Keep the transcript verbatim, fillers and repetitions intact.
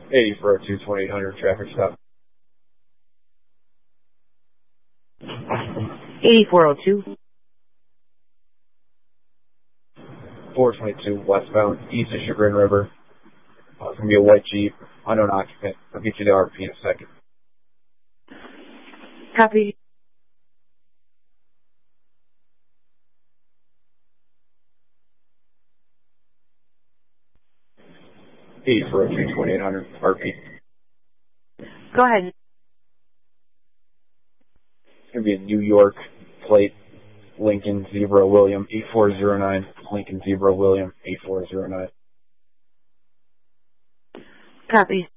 eighty-four oh two, twenty-eight hundred, traffic stop. eighty-four oh two. four twenty-two westbound, east of Chagrin River. Uh, it's going to be a white Jeep, unknown occupant. I'll get you the R P in a second. Copy. eighty-four oh two, twenty-eight hundred, R P. Go ahead. It's going to be a New York plate, Lincoln Zebra William, eight four zero nine, Lincoln Zebra William, eight four zero nine. Copy.